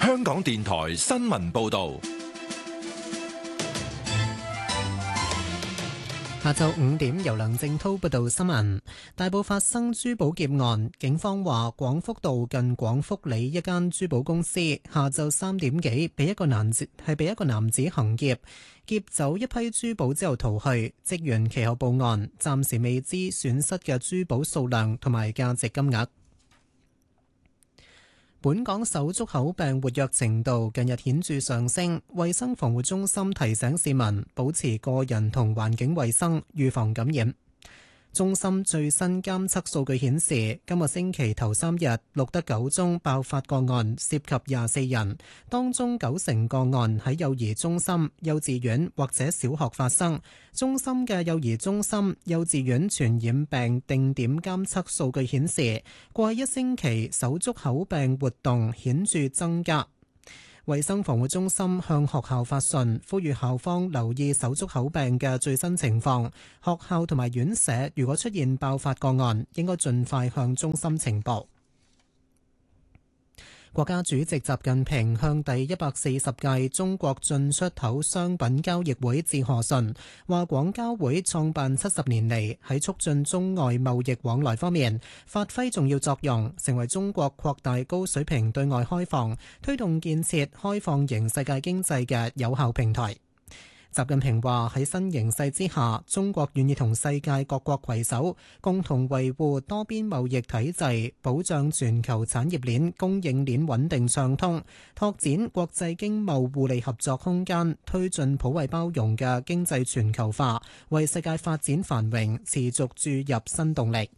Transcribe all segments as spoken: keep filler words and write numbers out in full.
香港電台新聞報道。 下晝五點，由梁正滔報道新聞。大埔發生珠寶劫案，警方話廣福道近廣福里一間珠寶公司下晝三點幾，被一個男子係被一個男子行劫，劫走一批珠寶之後逃去。職員其後報案，暫時未知損失嘅珠寶數量同埋價值金額。本港手足口病活躍程度近日顯著上升，衛生防護中心提醒市民保持個人同環境衛生，預防感染。中心最新監測數據顯示，今個星期頭三日錄得九宗爆發個案，涉及廿四人，當中九成個案喺幼兒中心、幼稚園或者小學發生。中心嘅幼兒中心、幼稚園傳染病定點監測數據顯示，過去一星期手足口病活動顯著增加。衛生防護中心向學校發信，呼籲校方留意手足口病嘅最新情況。學校同埋院舍如果出現爆發個案，應該盡快向中心呈報。國家主席習近平向第一百四十屆中國進出口商品交易會致賀信，話廣交會創辦七十年嚟，喺促進中外貿易往來方面發揮重要作用，成為中國擴大高水平對外開放、推動建設開放型世界經濟嘅有效平台。習近平話，喺新形勢之下，中國願意同世界各國攜手，共同維護多邊貿易體制，保障全球產業鏈供應鏈穩定暢通，拓展國際經貿互利合作空間，推進普惠包容嘅經濟全球化，為世界發展繁榮持續注入新動力。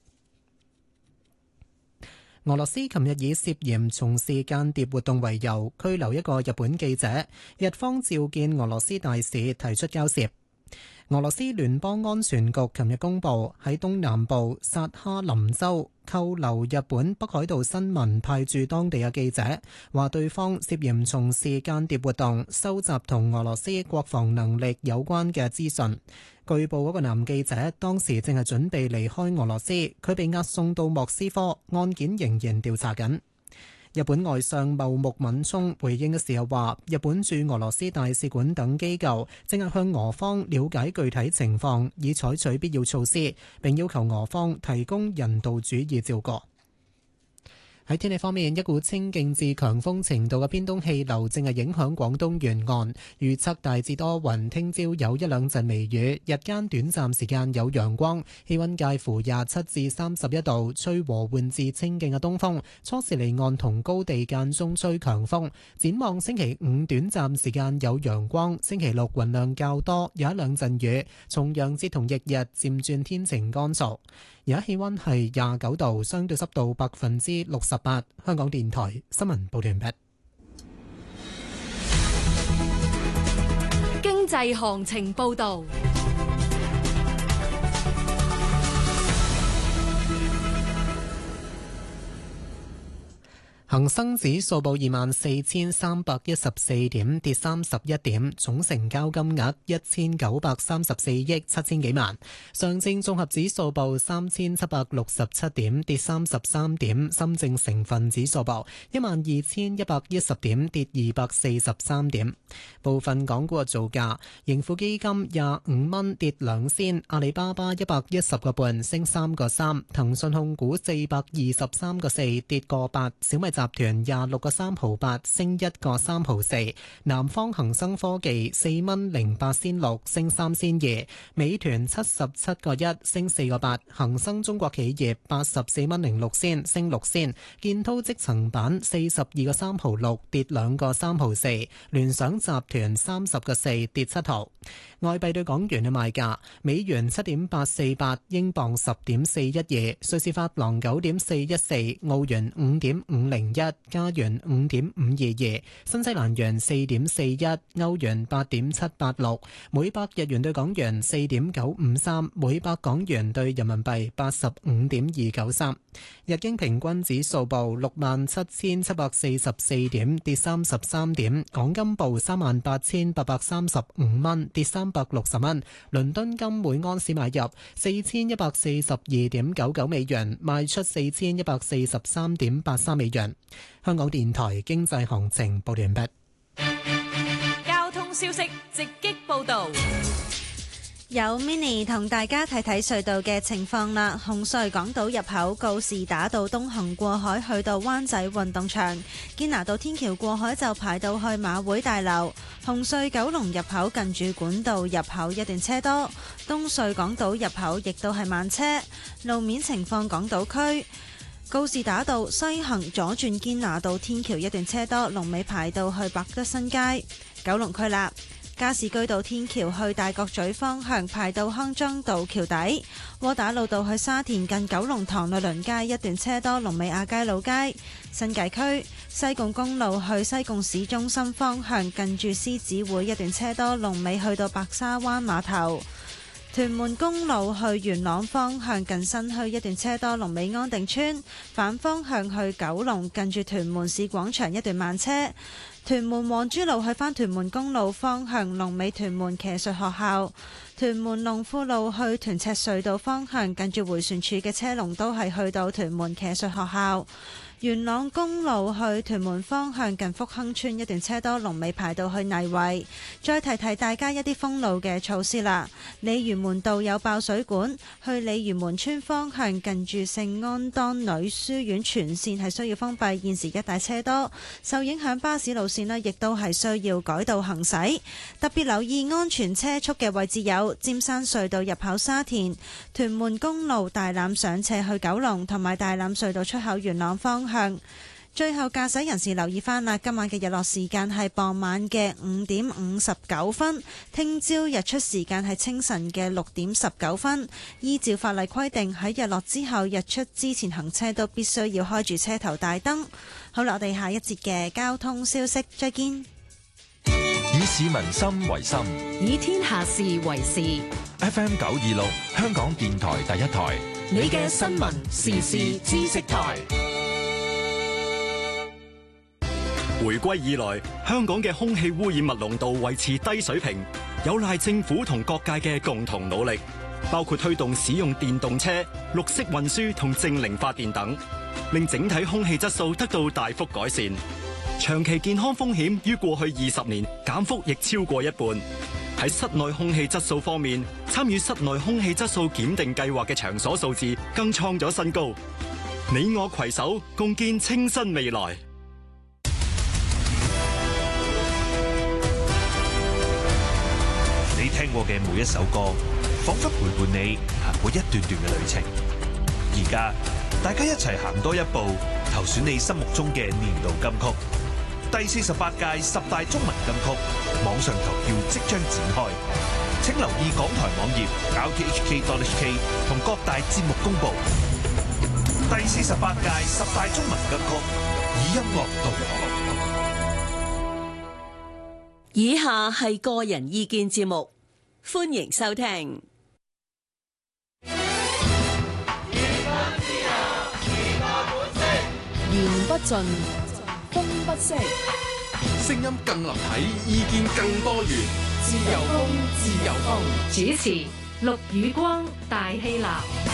俄羅斯琴日以涉嫌從事間諜活動為由拘留一個日本記者，日方召見俄羅斯大使提出交涉。俄羅斯聯邦安全局琴日公布，喺東南部薩哈林州扣留日本北海道新聞派駐當地嘅記者，話對方涉嫌從事間諜活動，收集同俄羅斯國防能力有關嘅資訊。據報嗰個男記者當時正係準備離開俄羅斯，佢被押送到莫斯科，案件仍然調查緊。日本外相茂木敏充回應嘅時候話，日本駐俄羅斯大使館等機構正係向俄方了解具體情況，以採取必要措施，並要求俄方提供人道主義照顧。喺天氣方面，一股清勁至強風程度嘅偏東氣流正係影響廣東沿岸，預測大致多雲，聽朝有一兩陣微雨，日間短暫時間有陽光，氣溫介乎廿七至三十一度，吹和緩至清勁嘅東風，初時離岸同高地間中吹強風。展望星期五短暫時間有陽光，星期六雲量較多，有一兩陣雨，重陽節同翌日漸轉天晴乾燥。而家氣溫係廿九度，相對濕度百分之六十八。香港電台新聞報道完畢。 經濟行情報道。恒生指數報二萬四千三百一十四點，跌三十一點，總成交金額一千九百三十四億七千幾萬。上證綜合指數報三千七百六十七點，跌三十三點。深證成分指數報一萬二千一百一十點，跌二百四十三點。部分港股嘅造價：盈富基金廿五蚊跌兩仙，阿里巴巴一百一十個半升三個三，騰訊控股四百二十三個四跌個八，小米集團廿六個三毫八升一個三毫四，南方恒生科技四蚊零八仙六升三仙二，美團七十七個一升四個八，恒生中國企業八十四蚊零六仙升六仙，建滔積層板四十二個三毫六跌兩個三毫四，聯想集團三十個四跌七毫。外幣對港元嘅賣價：美元七點八四八，英鎊十點四一二，瑞士法郎九點四一四，澳元五點五零一，加元五點五二二，新西蘭元四點四一，歐元八點七八六，每百日元對港元四點九五三，每百港元對人民幣八十五點二九三。日經平均指數報六萬七千七百四十四點，跌三十三點。港金報三萬八千八百三十五蚊，跌三百六十蚊。倫敦金每盎司買入四千一百四十二點九九美元，賣出四千一百四十三點八三美元。 香港電台經濟行情報完畢。 交通消息直擊報道。 有 Mini 同大家睇睇隧道嘅情況啦。紅隧港島入口告士打道東行過海去到灣仔運動場，堅拿道天橋過海就排到去馬會大樓。紅隧九龍入口近住管道入口一段車多，東隧港島入口亦都係慢車。路面情況，港島區告士打道西行左轉堅拿道天橋一段車多，龍尾排到去百德新街。九龍區啦，加士居道天橋去大角咀方向排到康莊道橋底，窩打老道去沙田近九龍塘律倫街一段車多，龍尾亞皆老街。新界區西貢公路去西貢市中心方向近住獅子會一段車多，龍尾去到白沙灣碼頭。屯門公路去元朗方向近新墟一段車多，龍尾安定村。反方向去九龍近住屯門市廣場一段慢車。屯門皇珠路去返屯門公路方向，龍尾屯門騎術學校。屯門龍富路去屯赤隧道方向，近住迴旋處嘅車龍都係去到屯門騎術學校。元朗公路去屯門方向近福亨村一段車多，龍尾排到去泥圍。再提提大家一啲封路嘅措施啦。鯉魚門道有爆水管，去鯉魚門村方向近住聖安當女書院全線係需要封閉，現時一帶車多，受影響巴士路線呢亦都係需要改道行駛。特別留意安全車速嘅位置有尖山隧道入口沙田、屯門公路大欖上斜去九龍，同埋大欖隧道出口元朗方向。最後駕駛人士留意翻啦，今晚嘅日落時間係傍晚嘅五點五十九分，聽朝日出時間係清晨嘅六點十九分。依照法例規定，喺日落之後日出之前行車都必須要開住車頭大燈。好啦，我哋下一節嘅交通消息再見。 以市民心為心， 以天下事為事。 F M 九二六香港電台第一台， 你嘅新聞時事知識台。 回歸以來，香港嘅空氣污染物濃度維持低水平，有賴政府同各界嘅共同努力，包括推動使用電動車、綠色運輸同淨零發電等，令整體空氣質素得到大幅改善。長期健康風險於過去二十年減幅亦超過一半。喺室內空氣質素方面，參與室內空氣質素檢定計劃嘅場所數字更創咗新高。你我攜手共建清新未來。 你聽過嘅每一首歌，仿佛陪伴你行過一段段嘅旅程。而家大家一齊行多一步，投選你心目中嘅年度金曲。第四十八屆十大中文金曲網上投票即將展開，請留意港台網頁 r t h k dot h k 同各大節目公布。第四十八屆十大中文金曲，以音樂導航。 以下係個人意見節目，歡迎收聽。 言不盡，風不息， 聲音更立體，意見更多元。 自由風，自由風。主持：陸宇光、大希臘。